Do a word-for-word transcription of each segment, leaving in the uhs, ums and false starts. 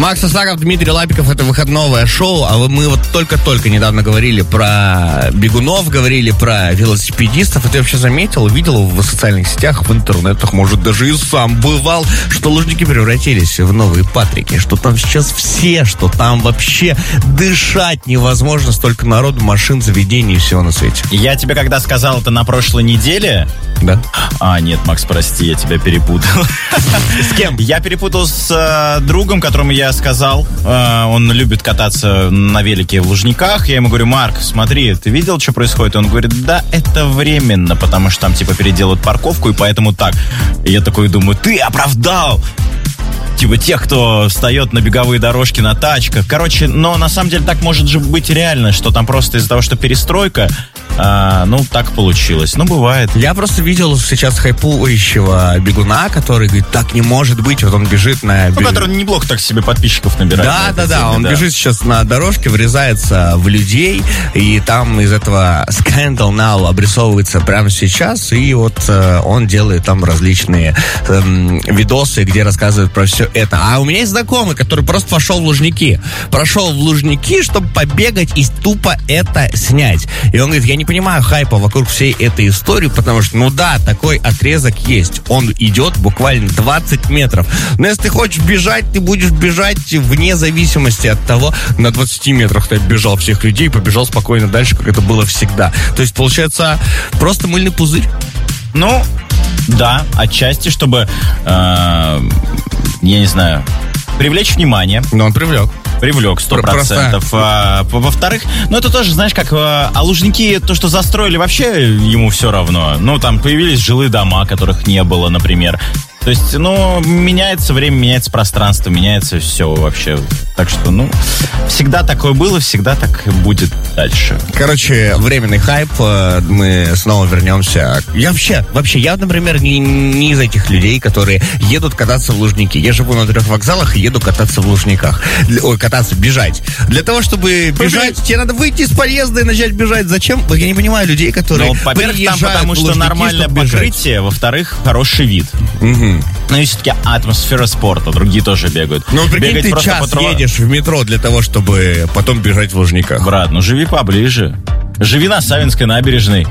Макс Исаков, Дмитрий Лапиков, это выходное шоу, а мы вот только-только недавно говорили про бегунов, говорили про велосипедистов, и ты вообще заметил, видел в социальных сетях, в интернетах, может, даже и сам бывал, что Лужники превратились в новые Патрики, что там сейчас все, что там вообще дышать невозможно, столько народу, машин, заведений и всего на свете. Я тебе когда сказал это на прошлой неделе... Да? А, нет, Макс, прости, я тебя перепутал. С кем? Я перепутал с э, другом, которому я сказал. Э, он любит кататься на велике в Лужниках. Я ему говорю: Марк, смотри, ты видел, что происходит? Он говорит: да, это временно, потому что там типа переделают парковку, и поэтому так. И я такой думаю: ты оправдал! Типа тех, кто встает на беговые дорожки на тачках. Короче, но на самом деле так может же быть реально, что там просто из-за того, что перестройка, а, ну, так получилось. Ну, бывает. Я просто видел сейчас хайпующего бегуна, который говорит: так не может быть. Вот он бежит на... Ну, который неплохо так себе подписчиков набирает. Да, да, да. теме, Он да. бежит сейчас на дорожке, врезается в людей, и там из этого Scandal Now обрисовывается прямо сейчас, и вот э, он делает там различные э, видосы, где рассказывает про все это. А у меня есть знакомый, который просто пошел в Лужники. Прошел в Лужники, чтобы побегать и тупо это снять. И он говорит: я не понимаю хайпа вокруг всей этой истории, потому что, ну да, такой отрезок есть. Он идет буквально двадцать метров. Но если ты хочешь бежать, ты будешь бежать вне зависимости от того, на двадцати метрах ты оббежал всех людей и побежал спокойно дальше, как это было всегда. То есть, получается, просто мыльный пузырь. Ну, да, отчасти, чтобы, э, я не знаю, привлечь внимание. Но он привлек. Привлек, сто процентов. А, во-вторых, ну это тоже, знаешь, как... А Лужники, то, что застроили, вообще ему все равно. Ну, там появились жилые дома, которых не было, например. То есть, ну, меняется время, меняется пространство, меняется все вообще. Так что, ну, всегда такое было, всегда так и будет дальше. Короче, временный хайп, мы снова вернемся. Я вообще, вообще, я, например, не, не из этих людей, которые едут кататься в Лужники. Я живу на трех вокзалах и еду кататься в Лужниках. Ой, кататься, бежать. Для того, чтобы бежать, тебе надо выйти из подъезда и начать бежать. Зачем? Я не понимаю людей, которые ну, во-первых, там потому что Лужники, нормальное покрытие, во-вторых, хороший вид. Угу. Ну и все-таки атмосфера спорта, другие тоже бегают. Ну, прикинь, ты час по трава... едешь в метро для того, чтобы потом бежать в Лужниках. Брат, ну живи поближе. Живи на Савинской набережной,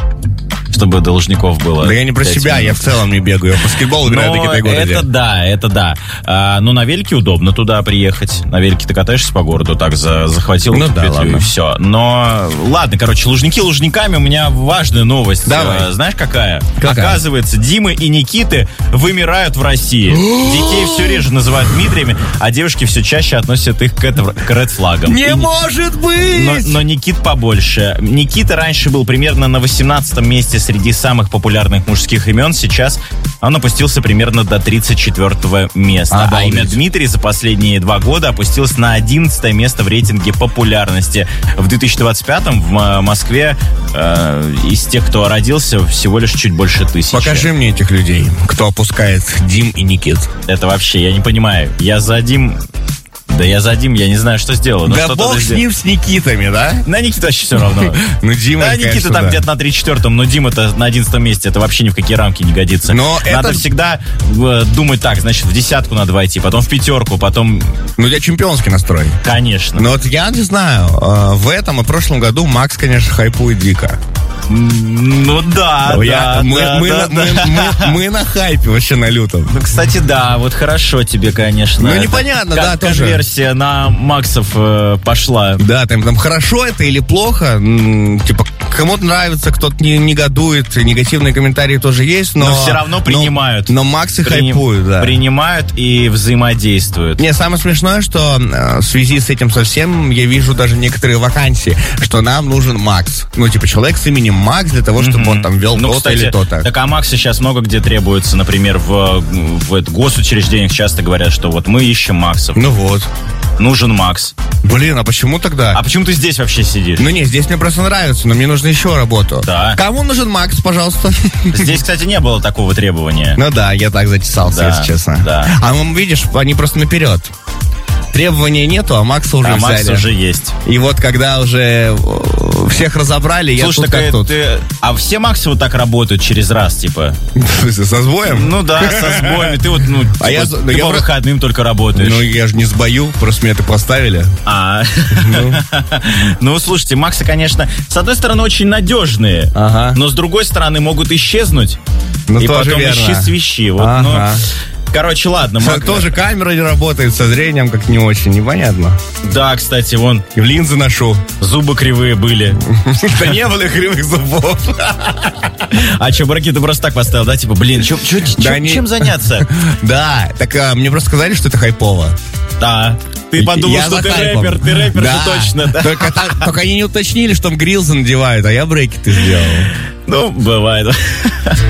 чтобы до Лужников было. Да я не про себя, минут. Я в целом не бегаю. Я в баскетбол играю в такие городе. Это да, это да. А, ну, на велике удобно туда приехать. На велике ты катаешься по городу, так за, захватил ну, да, и все. Но, ладно, короче, Лужники Лужниками. У меня важная новость. Давай. А, знаешь, какая? какая? Оказывается, Димы и Никиты вымирают в России. Детей все реже называют Дмитриями, а девушки все чаще относят их к, это, к ред-флагам. Не и, может быть! Но, но Никит побольше. Никита раньше был примерно на восемнадцатом месте среди самых популярных мужских имен. Сейчас он опустился примерно до тридцать четвёртого места. Обалдеть. А имя Дмитрий за последние два года опустилось на одиннадцатое место в рейтинге популярности. В две тысячи двадцать пятом в Москве э, из тех, кто родился, всего лишь чуть больше тысячи. Покажи мне этих людей, кто опускает Дим и Никит. Это вообще, я не понимаю. Я за Дим... Да я за Дим, я не знаю, что сделал. Да бог с ним, с Никитами, да? На Никита вообще все равно. Ну, Дима, да, Никита там где-то на тридцать четвёртом, но Дима-то на одиннадцатом месте. Это вообще ни в какие рамки не годится. Надо всегда думать так, значит, в десятку надо войти, потом в пятерку, потом... Ну, у тебя чемпионский настрой. Конечно. Но вот я не знаю, в этом и прошлом году Макс, конечно, хайпует дико. Ну да, ну, да, я, мы, да, мы, да, мы, да. Мы, мы, мы на хайпе вообще на лютом. Ну, кстати, да, вот хорошо тебе, конечно. Ну, непонятно, да, тоже. Конверсия на Максов э, пошла. Да, там, там хорошо это или плохо. М-м, типа, кому-то нравится, кто-то не негодует, негативные комментарии тоже есть, но... Но все равно принимают. Но, но Максы Приним, хайпуют, да. Принимают и взаимодействуют. Не, самое смешное, что э, в связи с этим совсем я вижу даже некоторые вакансии, что нам нужен Макс. Ну, типа, человек с именем Макс для того, чтобы mm-hmm. он там вел ну, то-то кстати, или то-то. Так, а Максы сейчас много где требуется, например, в, в, в госучреждениях часто говорят, что вот мы ищем Максов. Ну вот. Нужен Макс. Блин, а почему тогда? А почему ты здесь вообще сидишь? Ну не, здесь мне просто нравится, но мне нужно еще работу. Да. Кому нужен Макс, пожалуйста? Здесь, кстати, не было такого требования. Ну да, я так затесался, да, если честно. Да. А мы, видишь, они просто наперед. требований нету, а Макса уже а взяли. Макс уже есть. И вот когда уже всех разобрали, Слушай, я тут так как тут. ты... А все Максы вот так работают через раз, типа? В смысле, со сбоем? Ну да, со сбоями. Ты вот, ну, типа, А я- ты ну, я по про- выходным только работаешь. Ну, я же не сбою, просто меня это поставили. А, ну, слушайте, Максы, конечно, с одной стороны, очень надежные, Ага. но с другой стороны, могут исчезнуть. Ну, И тоже потом верно. ищи свищи. Вот, Ага. ну, короче, ладно. Со- Мак- Тоже камера не работает, со зрением как не очень, непонятно. Да, кстати, вон, В линзы ношу. зубы кривые были. Да не было кривых зубов. А что, браки, ты просто так поставил, да? Типа, блин, чё- чё- чё- Да не- чем заняться? Да, так а, мне просто сказали, что это хайпово. Да. Ты подумал, Я что за ты хайпом. рэпер, ты рэпер Да. же точно, да? Только, там- только они не уточнили, что там грилзы надевают, а я брейки ты сделал. Ну, бывает.